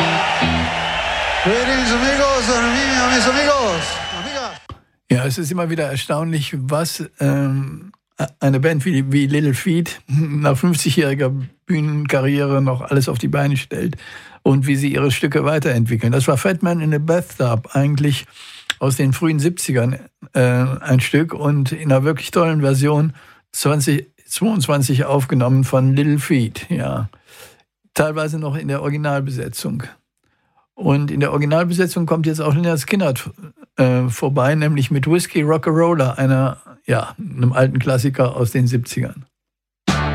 Greetings, amigos, mis amigos. Ja, es ist immer wieder erstaunlich, was eine Band wie Little Feat nach 50-jähriger Bühnenkarriere noch alles auf die Beine stellt und wie sie ihre Stücke weiterentwickeln. Das war Fat Man in a Bathtub, eigentlich aus den frühen 70ern ein Stück und in einer wirklich tollen Version 2022 aufgenommen von Little Feat. Ja, teilweise noch in der Originalbesetzung. Und in der Originalbesetzung kommt jetzt auch Lynyrd Skynyrd vorbei, nämlich mit Whiskey Rock'n'Roller, einem alten Klassiker aus den 70ern.